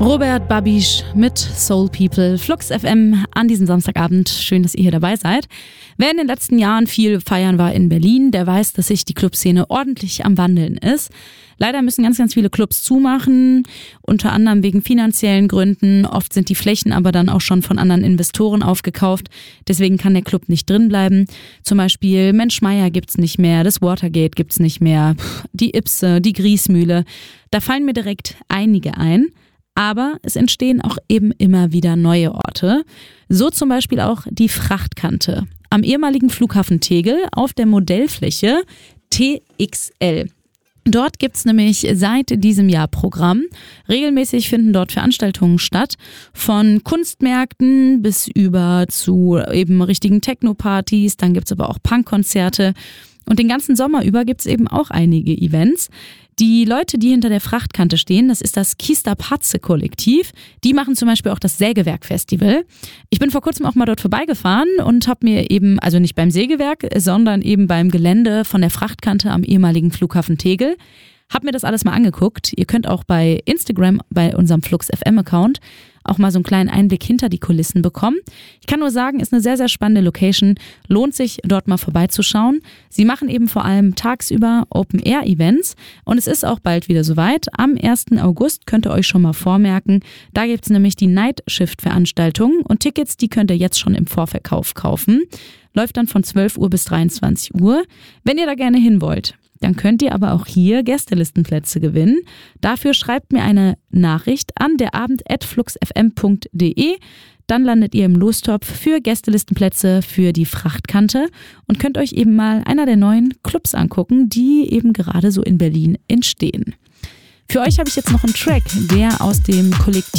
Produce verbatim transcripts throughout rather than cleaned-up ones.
Robert Babisch mit Soul People, Flux F M an diesem Samstagabend. Schön, dass ihr hier dabei seid. Wer in den letzten Jahren viel feiern war in Berlin, der weiß, dass sich die Clubszene ordentlich am Wandeln ist. Leider müssen ganz, ganz viele Clubs zumachen, unter anderem wegen finanziellen Gründen. Oft sind die Flächen aber dann auch schon von anderen Investoren aufgekauft. Deswegen kann der Club nicht drin bleiben. Zum Beispiel Mensch Meier gibt's nicht mehr, das Watergate gibt's nicht mehr, die Ipse, die Griesmühle. Da fallen mir direkt einige ein. Aber es entstehen auch eben immer wieder neue Orte. So zum Beispiel auch die Frachtkante am ehemaligen Flughafen Tegel auf der Modellfläche T X L. Dort gibt's nämlich seit diesem Jahr Programm. Regelmäßig finden dort Veranstaltungen statt, von Kunstmärkten bis über zu eben richtigen Techno-Partys. Dann gibt's aber auch Punkkonzerte. Und den ganzen Sommer über gibt's eben auch einige Events. Die Leute, die hinter der Frachtkante stehen, das ist das Kista-Patze-Kollektiv. Die machen zum Beispiel auch das Sägewerk-Festival. Ich bin vor kurzem auch mal dort vorbeigefahren und habe mir eben, also nicht beim Sägewerk, sondern eben beim Gelände von der Frachtkante am ehemaligen Flughafen Tegel, hab mir das alles mal angeguckt. Ihr könnt auch bei Instagram, bei unserem Flux F M-Account, auch mal so einen kleinen Einblick hinter die Kulissen bekommen. Ich kann nur sagen, ist eine sehr, sehr spannende Location. Lohnt sich, dort mal vorbeizuschauen. Sie machen eben vor allem tagsüber Open-Air-Events und es ist auch bald wieder soweit. Am ersten August könnt ihr euch schon mal vormerken. Da gibt's nämlich die Night-Shift-Veranstaltung und Tickets, die könnt ihr jetzt schon im Vorverkauf kaufen. Läuft dann von zwölf Uhr bis dreiundzwanzig Uhr. Wenn ihr da gerne hin wollt, dann könnt ihr aber auch hier Gästelistenplätze gewinnen. Dafür schreibt mir eine Nachricht an derabend at fluxfm punkt de. Dann landet ihr im Lostopf für Gästelistenplätze für die Frachtkante und könnt euch eben mal einer der neuen Clubs angucken, die eben gerade so in Berlin entstehen. Für euch habe ich jetzt noch einen Track, der aus dem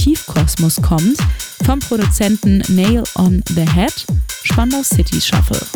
Kollektivkosmos kommt, vom Produzenten Nail on the Head, Spandau City Shuffle.